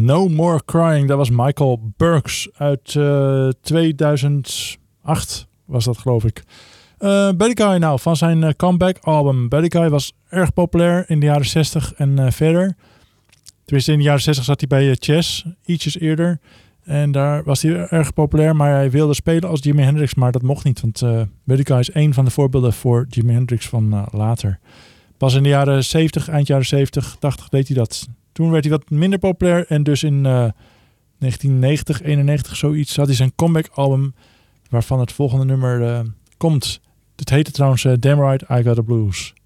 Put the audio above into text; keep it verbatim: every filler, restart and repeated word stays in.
No More Crying. Dat was Michael Burks uit uh, tweeduizend acht was dat, geloof ik. Uh, Buddy Guy nou, van zijn uh, comeback album. Buddy Guy was erg populair in de jaren zestig en uh, verder. Tenminste, in de jaren zestig zat hij bij uh, Chess, ietsjes eerder. En daar was hij erg populair, maar hij wilde spelen als Jimi Hendrix, maar dat mocht niet. Want uh, Buddy Guy is een van de voorbeelden voor Jimi Hendrix van uh, later. Pas in de jaren zeventig, eind jaren zeventig, tachtig deed hij dat. Toen werd hij wat minder populair en dus in uh, negentien negentig, eenennegentig zoiets had hij zijn comeback album, waarvan het volgende nummer uh, komt. Het heette trouwens uh, Damn Right I Got the Blues.